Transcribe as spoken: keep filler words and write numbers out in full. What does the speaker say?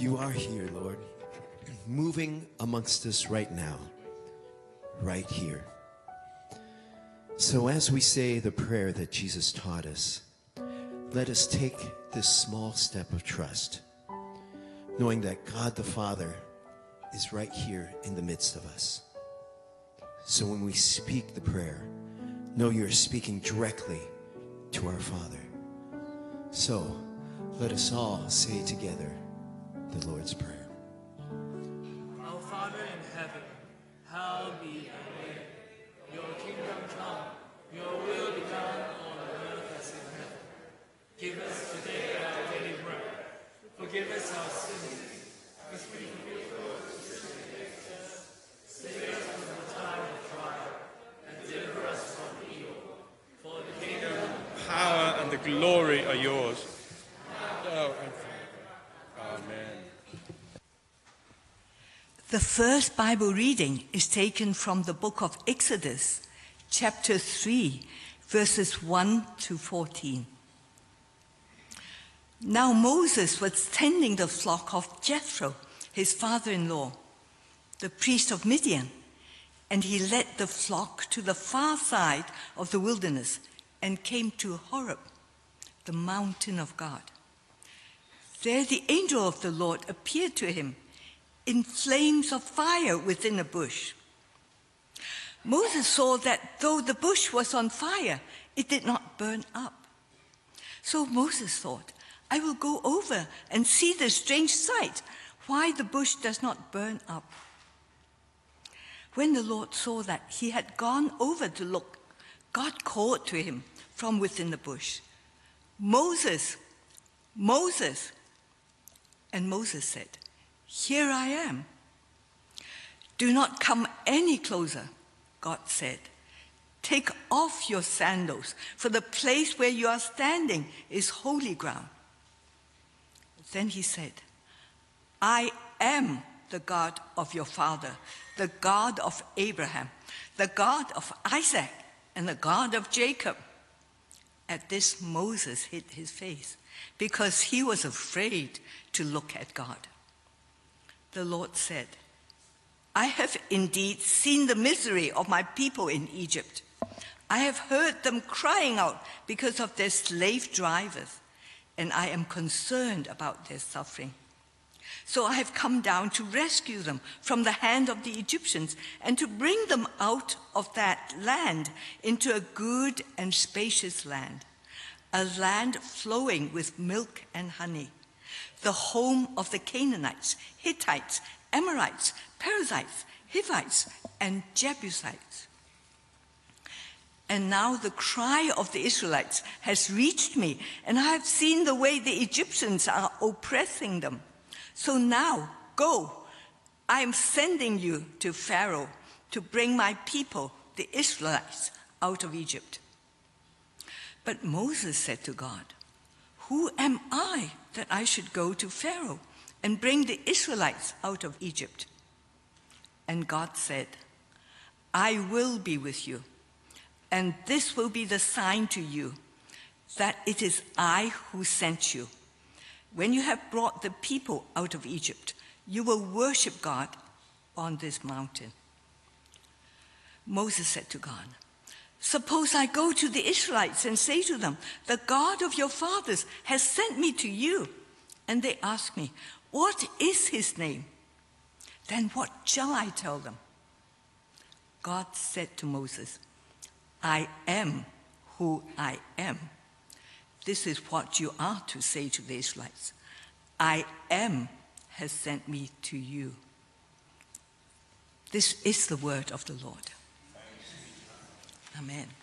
You are here, Lord, moving amongst us right now, right here. So as we say the prayer that Jesus taught us, let us take this small step of trust, knowing that God the Father is right here in the midst of us. So when we speak the prayer, know you're speaking directly to our Father. So let us all say together the Lord's Prayer. Our Father in heaven, hallowed be thy name. Your kingdom come, your will be done on earth as in heaven. Give us today our daily bread. Forgive us our sins, as we forgive those who sin against us. Save us from the time of trial, and deliver us from evil. For the kingdom, power, and the glory are yours. Now and forever. Amen. The first Bible reading is taken from the book of Exodus, chapter three, verses one to fourteen. Now Moses was tending the flock of Jethro, his father-in-law, the priest of Midian, and he led the flock to the far side of the wilderness and came to Horeb, the mountain of God. There the angel of the Lord appeared to him in flames of fire within a bush. Moses saw that though the bush was on fire, it did not burn up. So Moses thought, I will go over and see the strange sight, why the bush does not burn up. When the Lord saw that he had gone over to look, God called to him from within the bush, Moses, Moses. And Moses said, Here I am. Do not come any closer, God said. Take off your sandals, for the place where you are standing is holy ground. Then he said, I am the God of your father, the God of Abraham, the God of Isaac, and the God of Jacob. At this, Moses hid his face, because he was afraid to look at God. The Lord said, I have indeed seen the misery of my people in Egypt. I have heard them crying out because of their slave drivers, and I am concerned about their suffering. So I have come down to rescue them from the hand of the Egyptians and to bring them out of that land into a good and spacious land, a land flowing with milk and honey, the home of the Canaanites, Hittites, Amorites, Perizzites, Hivites, and Jebusites. And now the cry of the Israelites has reached me, and I have seen the way the Egyptians are oppressing them. So now, go, I am sending you to Pharaoh to bring my people, the Israelites, out of Egypt. But Moses said to God, Who am I that I should go to Pharaoh and bring the Israelites out of Egypt? And God said, I will be with you, and this will be the sign to you that it is I who sent you. When you have brought the people out of Egypt, you will worship God on this mountain. Moses said to God, Suppose I go to the Israelites and say to them, The God of your fathers has sent me to you. And they ask me, What is his name? Then what shall I tell them? God said to Moses, I am who I am. This is what you are to say to the Israelites. I am has sent me to you. This is the word of the Lord. Amen.